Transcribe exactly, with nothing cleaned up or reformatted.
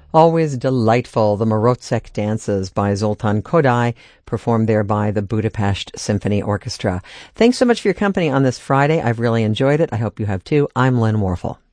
Always delightful. The Morozek Dances by Zoltan Kodály, performed there by the Budapest Symphony Orchestra. Thanks so much for your company on this Friday. I've really enjoyed it. I hope you have too. I'm Lynn Warfel.